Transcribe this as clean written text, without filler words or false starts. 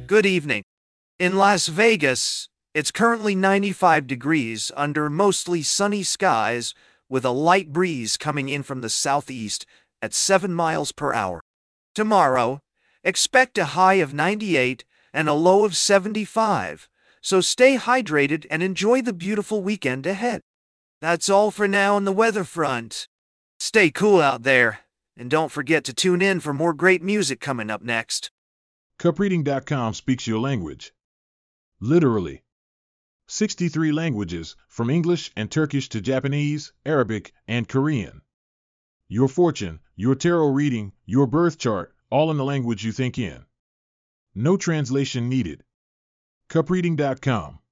Good evening. In Las Vegas, it's currently 95 degrees under mostly sunny skies with a light breeze coming in from the southeast at 7 miles per hour. Tomorrow, expect a high of 98 and a low of 75, so stay hydrated and enjoy the beautiful weekend ahead. That's all for now on the weather front. Stay cool out there, and don't forget to tune in for more great music coming up next. Cupreading.com speaks your language. Literally. 63 languages, from English and Turkish to Japanese, Arabic, and Korean. Your fortune, your tarot reading, your birth chart, all in the language you think in. No translation needed. Cupreading.com